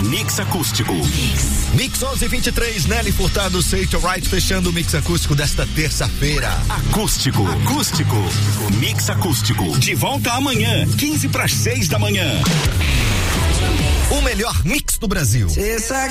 Mix Acústico. Mix 11:23, Nelly Furtado, Say It Right, fechando o Mix Acústico desta terça-feira. Acústico. Mix Acústico. De volta amanhã, 5:45 da manhã. O melhor mix do Brasil.